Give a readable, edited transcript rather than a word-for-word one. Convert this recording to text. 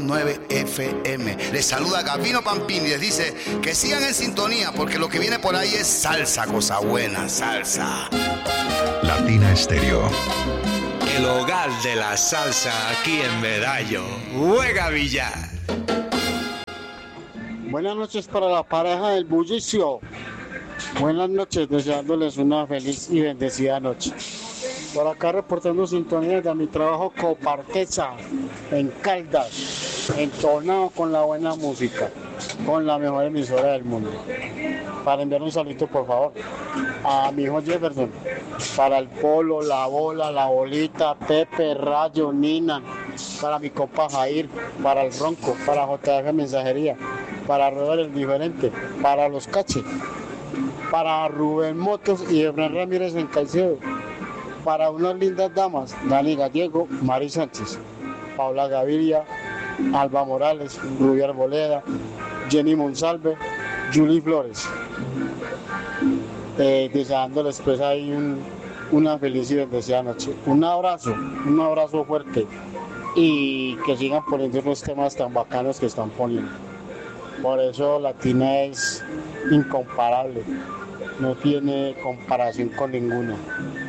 100.9 FM. Les saluda Gabino Pampín y les dice que sigan en sintonía porque lo que viene por ahí es salsa, cosa buena, salsa. Latina Estéreo. El hogar de la salsa aquí en Medallo. Juega Villar. Buenas noches para la pareja del bullicio. Buenas noches, deseándoles una feliz y bendecida noche. Por acá reportando sintonía de mi trabajo Copartesa, en Caldas, entonado con la buena música, con la mejor emisora del mundo. Para enviar un saludo, por favor, a mi hijo Jefferson, para el Polo, la Bola, la Bolita, Pepe, Rayo, Nina, para mi compa Jair, para el Ronco, para JF Mensajería, para Robert el Diferente, para los Cache, para Rubén Motos y Efraín Ramírez en Caicedo, para unas lindas damas, Dani Gallego, Mari Sánchez, Paula Gaviria, Alba Morales, Rubí Arboleda, Jenny Monsalve, Julie Flores, deseándoles pues ahí una feliz y bendecida noche. Un abrazo fuerte y que sigan poniendo los temas tan bacanos que están poniendo. Por eso Latina es incomparable, no tiene comparación con ninguno.